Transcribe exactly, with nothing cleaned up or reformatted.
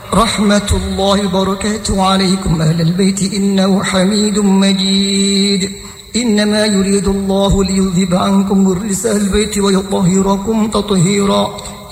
رحمة الله وبركاته عليكم أهل البيت إنه حميد مجيد. إنما يريد الله ليذهب عنكم الرجس أهل البيت ويطهركم تطهيرا.